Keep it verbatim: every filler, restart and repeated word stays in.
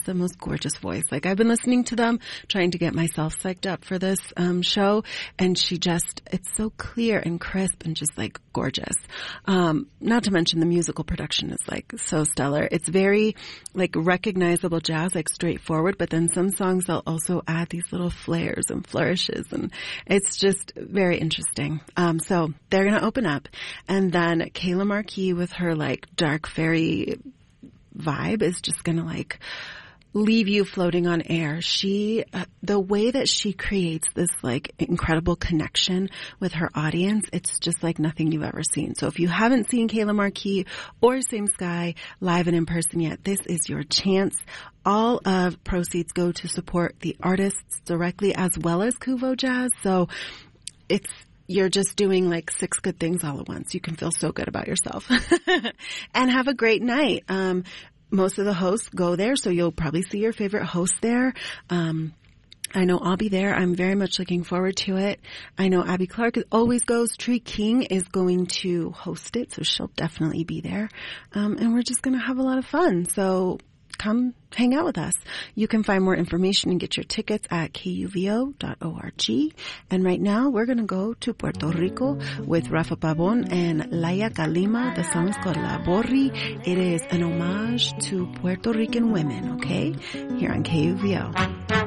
the most gorgeous voice. Like, I've been listening to them, trying to get myself psyched up for this um show, and she just, it's so clear and crisp and just like gorgeous. Um, not to mention the musical production is like so stellar. It's very like recognizable jazz, like straightforward, but then some songs they'll also add these little flares and flourishes, and it's just very interesting. Um, so they're going to open up, and then Kayla Marquis with her like dark fairy vibe is just going to like leave you floating on air. She, uh, the way that she creates this like incredible connection with her audience, it's just like nothing you've ever seen. So if you haven't seen Kayla Marquis or Same Sky live and in person yet, this is your chance. All of proceeds go to support the artists directly as well as Kuvo Jazz. So it's, you're just doing like six good things all at once. You can feel so good about yourself and have a great night. Um, Most of the hosts go there, so you'll probably see your favorite host there. Um, I know I'll be there. I'm very much looking forward to it. I know Abby Clark always goes. Tree King is going to host it, so she'll definitely be there. Um, and we're just going to have a lot of fun. So come hang out with us. You can find more information and get your tickets at K U V O dot org. And right now, we're going to go to Puerto Rico with Rafa Pabon and Laia Kalima. The song is called La Borri. It is an homage to Puerto Rican women, okay? Here on K U V O.